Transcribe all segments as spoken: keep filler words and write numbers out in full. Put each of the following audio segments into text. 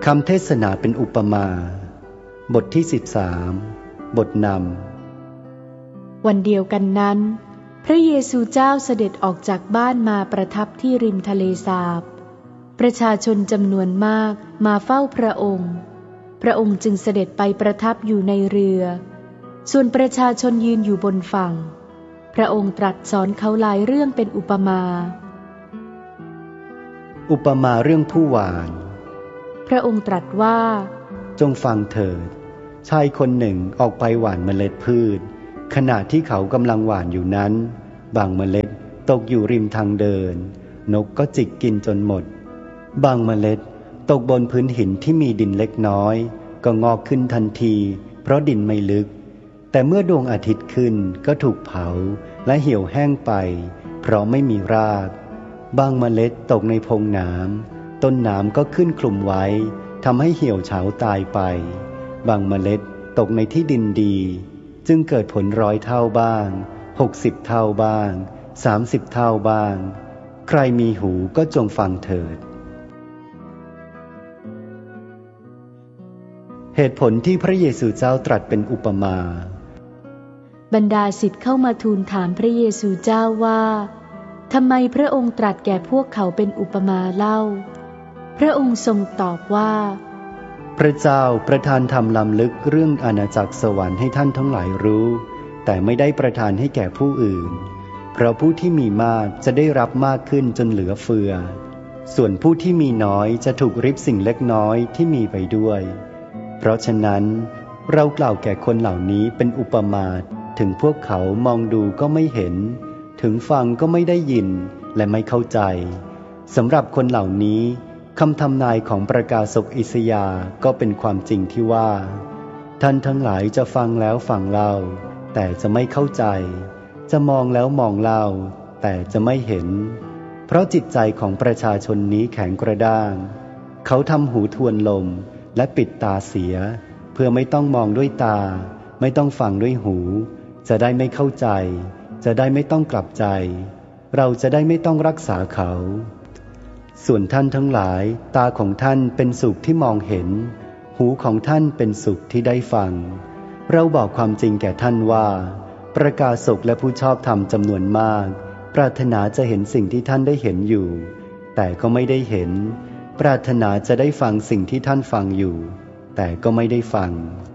คำเทศนาเป็นอุปมาบทที่สิบสามบทนำวันเดียวกันนั้นพระเยซูเจ้าเสด็จออกจากบ้านมาประทับที่ริมทะเลสาบประชาชนจำนวนมากมาเฝ้าพระองค์พระองค์จึงเสด็จไปประทับอยู่ในเรือส่วนประชาชนยืนอยู่บนฝั่งพระองค์ตรัสสอนเขาหลายเรื่องเป็นอุปมาอุปมาเรื่องผู้หว่านพระองค์ตรัสว่าจงฟังเถิดชายคนหนึ่งออกไปหว่านเมล็ดพืชขณะที่เขากำลังหว่านอยู่นั้นบางเมล็ดตกอยู่ริมทางเดินนกก็จิกกินจนหมดบางเมล็ดตกบนพื้นหินที่มีดินเล็กน้อยก็งอกขึ้นทันทีเพราะดินไม่ลึกแต่เมื่อดวงอาทิตย์ขึ้นก็ถูกเผาและเหี่ยวแห้งไปเพราะไม่มีรากบางเมล็ดตกในพงน้ำต้นน้ำก็ขึ้นคลุมไว้ทำให้เหี่ยวเฉาตายไปบางเมล็ดตกในที่ดินดีจึงเกิดผลร้อยเท่าบ้างหกสิบเท่าบ้างสามสิบเท่าบ้างใครมีหูก็จงฟังเถิดเหตุผลที่พระเยซูเจ้าตรัสเป็นอุปมาบรรดาศิษย์เข้ามาทูลถามพระเยซูเจ้าว่าทำไมพระองค์ตรัสแก่พวกเขาเป็นอุปมาเล่าพระองค์ทรงตอบว่าพระเจ้าประทานธรรมล้ำลึกเรื่องอาณาจักรสวรรค์ให้ท่านทั้งหลายรู้แต่ไม่ได้ประทานให้แก่ผู้อื่นเพราะผู้ที่มีมากจะได้รับมากขึ้นจนเหลือเฟือส่วนผู้ที่มีน้อยจะถูกริบสิ่งเล็กน้อยที่มีไปด้วยเพราะฉะนั้นเรากล่าวแก่คนเหล่านี้เป็นอุปมาถึงพวกเขามองดูก็ไม่เห็นถึงฟังก็ไม่ได้ยินและไม่เข้าใจสำหรับคนเหล่านี้คำทำนายของประกาศกอิสยาห์ก็เป็นความจริงที่ว่าท่านทั้งหลายจะฟังแล้วฟังเล่าแต่จะไม่เข้าใจจะมองแล้วมองเล่าแต่จะไม่เห็นเพราะจิตใจของประชาชนนี้แข็งกระด้างเขาทำหูทวนลมและปิดตาเสียเพื่อไม่ต้องมองด้วยตาไม่ต้องฟังด้วยหูจะได้ไม่เข้าใจจะได้ไม่ต้องกลับใจเราจะได้ไม่ต้องรักษาเขาส่วนท่านทั้งหลายตาของท่านเป็นสุขที่มองเห็นหูของท่านเป็นสุขที่ได้ฟังเราบอกความจริงแก่ท่านว่าประกาศกและผู้ชอบธรรมจำนวนมากปรารถนาจะเห็นสิ่งที่ท่านได้เห็นอยู่แต่ก็ไม่ได้เห็นปรารถนาจะได้ฟังสิ่งที่ท่านฟังอยู่แต่ก็ไม่ได้ฟัง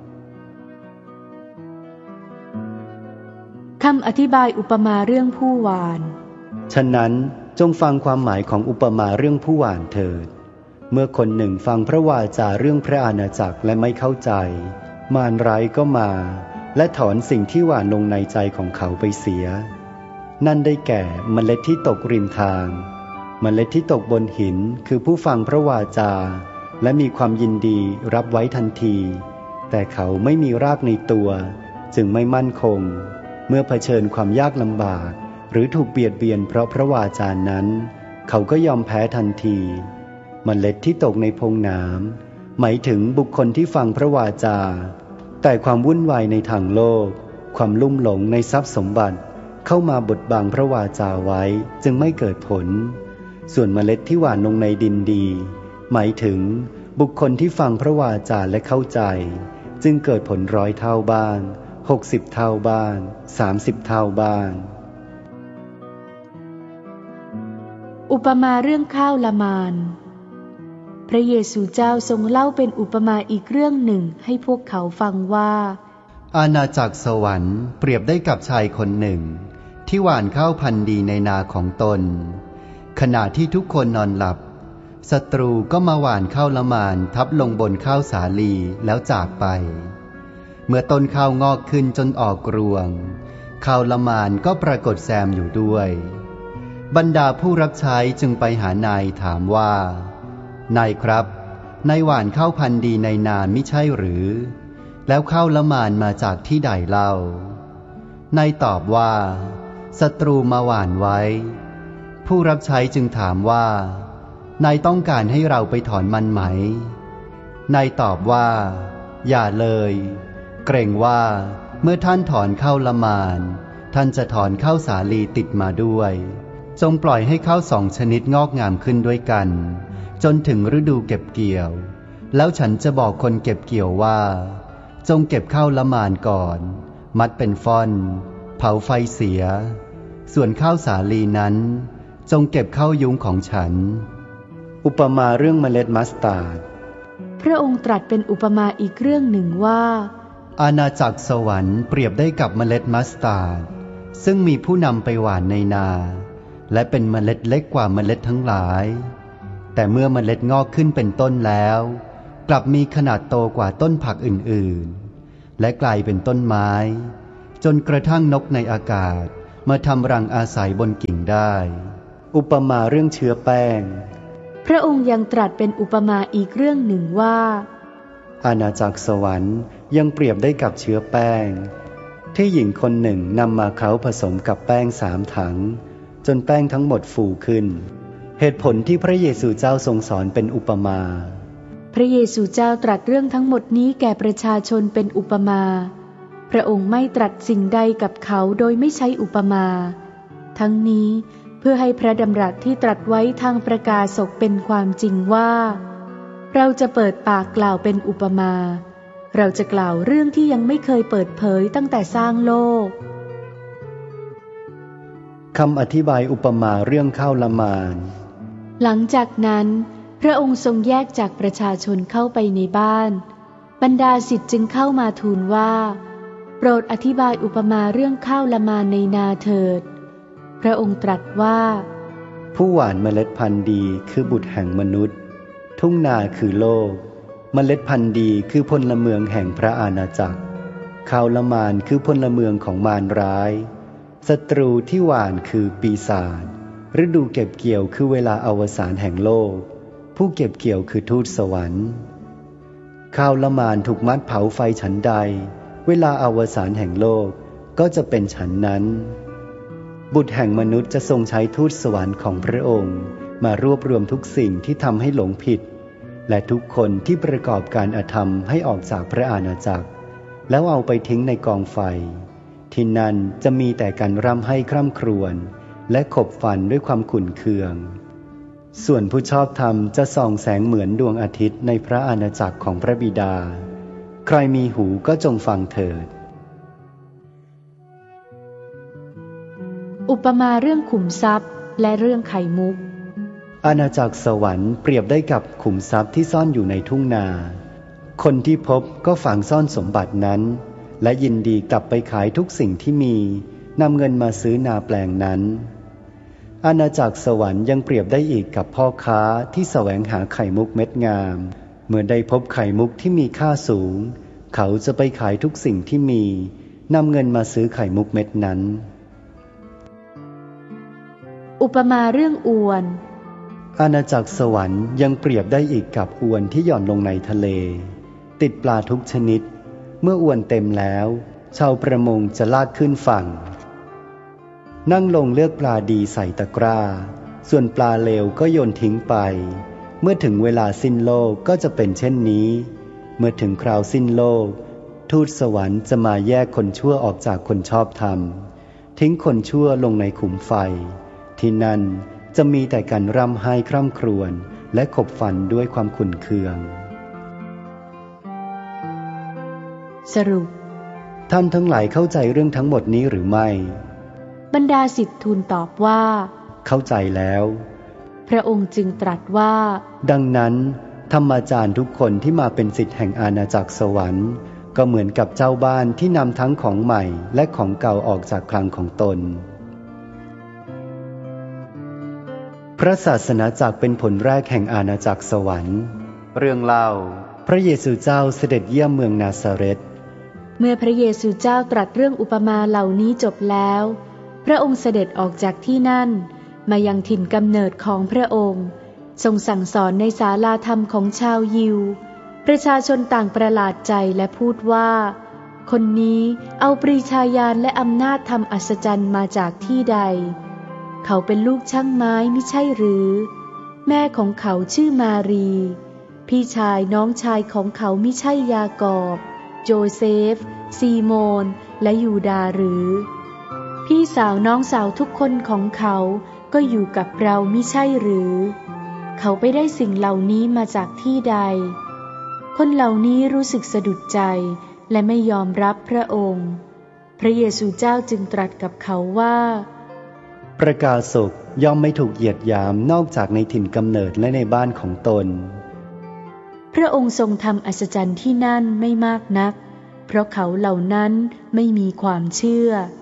คำอธิบายอุปมาเรื่องผู้หว่านฉะนั้นจงฟังความหมายของอุปมาเรื่องผู้หว่านเถิดเมื่อคนหนึ่งฟังพระวาจาเรื่องพระอาณาจักรและไม่เข้าใจมารร้ายก็มาและถอนสิ่งที่หว่านลงในใจของเขาไปเสียนั่นได้แก่เมล็ดที่ตกริมทางเมล็ดที่ตกบนหินคือผู้ฟังพระวาจาและมีความยินดีรับไว้ทันทีแต่เขาไม่มีรากในตัวจึงไม่มั่นคงเมื่อเผชิญความยากลำบากหรือถูกเบียดเบียนเพราะพระวาจานั้นเขาก็ยอมแพ้ทันทีเมล็ดที่ตกในพงน้ำหมายถึงบุคคลที่ฟังพระวาจาแต่ความวุ่นวายในทางโลกความลุ่มหลงในทรัพย์สมบัติเข้ามาบดบังพระวาจาไว้จึงไม่เกิดผลส่วนเมล็ดที่หว่านลงในดินดีหมายถึงบุคคลที่ฟังพระวาจาและเข้าใจจึงเกิดผลร้อยเท่าบ้างหกสิบเท่าบ้างสามสิบเท่าบ้างอุปมาเรื่องข้าวละมานพระเยซูเจ้าทรงเล่าเป็นอุปมาอีกเรื่องหนึ่งให้พวกเขาฟังว่าอาณาจักรสวรรค์เปรียบได้กับชายคนหนึ่งที่หว่านข้าวพันธุ์ดีในนาของตนขณะที่ทุกคนนอนหลับศัตรูก็มาหว่านข้าวละมานทับลงบนข้าวสาลีแล้วจากไปเมื่อต้นข้าวงอกขึ้นจนออกรวงข้าวละมานก็ปรากฏแซมอยู่ด้วยบรรดาผู้รับใช้จึงไปหานายถามว่านายครับนายหว่านข้าวพันธุ์ดีในนามิใช่หรือแล้วข้าวละมานมาจากที่ใดเล่านายตอบว่าศัตรูมาหว่านไว้ผู้รับใช้จึงถามว่านายต้องการให้เราไปถอนมันไหมนายตอบว่าอย่าเลยเกรงว่าเมื่อท่านถอนข้าวละมานท่านจะถอนข้าวสาลีติดมาด้วยจงปล่อยให้ข้าวสองชนิดงอกงามขึ้นด้วยกันจนถึงฤดูเก็บเกี่ยวแล้วฉันจะบอกคนเก็บเกี่ยวว่าจงเก็บข้าวละหม่านก่อนมัดเป็นฟ่อนเผาไฟเสียส่วนข้าวสาลีนั้นจงเก็บเข้ายุ้งของฉันอุปมาเรื่องเมล็ดมัสตาร์ดพระองค์ตรัสเป็นอุปมาอีกเรื่องหนึ่งว่าอาณาจักรสวรรค์เปรียบได้กับเมล็ดมัสตาร์ดซึ่งมีผู้นำไปหว่านในนาและเป็นเมล็ดเล็กกว่าเมล็ดทั้งหลายแต่เมื่อเมล็ดงอกขึ้นเป็นต้นแล้วกลับมีขนาดโตกว่าต้นผักอื่นๆและกลายเป็นต้นไม้จนกระทั่งนกในอากาศมาทำรังอาศัยบนกิ่งได้อุปมาเรื่องเชื้อแป้งพระองค์ยังตรัสเป็นอุปมาอีกเรื่องหนึ่งว่าอาณาจักรสวรรค์ยังเปรียบได้กับเชื้อแป้งที่หญิงคนหนึ่งนำมาเคล้าผสมกับแป้งสามถังจนแป้งทั้งหมดฟูขึ้นเหตุผลที่พระเยซูเจ้าทรงสอนเป็นอุปมาพระเยซูเจ้าตรัสเรื่องทั้งหมดนี้แก่ประชาชนเป็นอุปมาพระองค์ไม่ตรัสสิ่งใดกับเขาโดยไม่ใช้อุปมาทั้งนี้เพื่อให้พระดำรัสที่ตรัสไว้ทางประกาศกเป็นความจริงว่าเราจะเปิดปากกล่าวเป็นอุปมาเราจะกล่าวเรื่องที่ยังไม่เคยเปิดเผยตั้งแต่สร้างโลกคำอธิบายอุปมาเรื่องข้าวละหม่านหลังจากนั้นพระองค์ทรงแยกจากประชาชนเข้าไปในบ้านบรรดาศิษย์จึงเข้ามาทูลว่าโปรดอธิบายอุปมาเรื่องข้าวละหม่านในนาเถิดพระองค์ตรัสว่าผู้หว่านเมล็ดพันธุ์ดีคือบุตรแห่งมนุษย์ทุ่งนาคือโลกเมล็ดพันธุ์ดีคือพลเมืองแห่งพระอาณาจักรข้าวละหม่านคือพลเมืองของมารร้ายศัตรูที่หว่านคือปีศาจฤดูเก็บเกี่ยวคือเวลาอวสานแห่งโลกผู้เก็บเกี่ยวคือทูตสวรรค์ข้าวละหม่านถูกมัดเผาไฟฉันใดเวลาอวสานแห่งโลกก็จะเป็นฉันนั้นบุตรแห่งมนุษย์จะทรงใช้ทูตสวรรค์ของพระองค์มารวบรวมทุกสิ่งที่ทำให้หลงผิดและทุกคนที่ประกอบการอธรรมให้ออกจากพระอาณาจักรแล้วเอาไปทิ้งในกองไฟที่นั่นจะมีแต่การร่ำไห้คร่ำครวญและขบฝันด้วยความขุ่นเคืองส่วนผู้ชอบธรรมจะส่องแสงเหมือนดวงอาทิตย์ในพระอาณาจักรของพระบิดาใครมีหูก็จงฟังเถิดอุปมาเรื่องขุมทรัพย์และเรื่องไข่มุกอาณาจักรสวรรค์เปรียบได้กับขุมทรัพย์ที่ซ่อนอยู่ในทุ่งนาคนที่พบก็ฝังซ่อนสมบัตินั้นและยินดีกลับไปขายทุกสิ่งที่มีนำเงินมาซื้อนาแปลงนั้นอาณาจักรสวรรค์ยังเปรียบได้อีกกับพ่อค้าที่แสวงหาไข่มุกเม็ดงามเมื่อได้พบไข่มุกที่มีค่าสูงเขาจะไปขายทุกสิ่งที่มีนำเงินมาซื้อไข่มุกเม็ดนั้นอุปมาเรื่องอวนอาณาจักรสวรรค์ยังเปรียบได้อีกกับอวนที่หย่อนลงในทะเลติดปลาทุกชนิดเมื่ออวนเต็มแล้วชาวประมงจะลากขึ้นฝั่งนั่งลงเลือกปลาดีใส่ตะกร้าส่วนปลาเลวก็โยนทิ้งไปเมื่อถึงเวลาสิ้นโลกก็จะเป็นเช่นนี้เมื่อถึงคราวสิ้นโลกทูตสวรรค์จะมาแยกคนชั่วออกจากคนชอบธรรมทิ้งคนชั่วลงในขุมไฟที่นั่นจะมีแต่การร่ำไห้คร่ำครวญและขบฝันด้วยความขุ่นเคืองสรุปท่านทั้งหลายเข้าใจเรื่องทั้งหมดนี้หรือไม่บรรดาศิษย์ทูลตอบว่าเข้าใจแล้วพระองค์จึงตรัสว่าดังนั้นธรรมาจารย์ทุกคนที่มาเป็นศิษย์แห่งอาณาจักรสวรรค์ก็เหมือนกับเจ้าบ้านที่นำทั้งของใหม่และของเก่าออกจากคลังของตนพระศาสนาจักรเป็นผลแรกแห่งอาณาจักรสวรรค์เรื่องเล่าพระเยซูเจ้าเสด็จเยี่ยมเมืองนาซาเรตเมื่อพระเยซูเจ้าตรัสเรื่องอุปมาเหล่านี้จบแล้วพระองค์เสด็จออกจากที่นั่นมายังถิ่นกำเนิดของพระองค์ทรงสั่งสอนในศาลาธรรมของชาวยิวประชาชนต่างประหลาดใจและพูดว่าคนนี้เอาปรีชาญาณและอำนาจทำอัศจรรย์มาจากที่ใดเขาเป็นลูกช่างไม้มิใช่หรือแม่ของเขาชื่อมารีพี่ชายน้องชายของเขามิใช่ยากอบโจเซฟซีโมนและยูดาหรือพี่สาวน้องสาวทุกคนของเขาก็อยู่กับเรามิใช่หรือเขาไปได้สิ่งเหล่านี้มาจากที่ใดคนเหล่านี้รู้สึกสะดุดใจและไม่ยอมรับพระองค์พระเยซูเจ้าจึงตรัสกับเขาว่าประกาศกย่อมไม่ถูกเหยียดหยามนอกจากในถิ่นกำเนิดและในบ้านของตนพระองค์ทรงทำอัศจรรย์ที่นั่นไม่มากนักเพราะเขาเหล่านั้นไม่มีความเชื่อ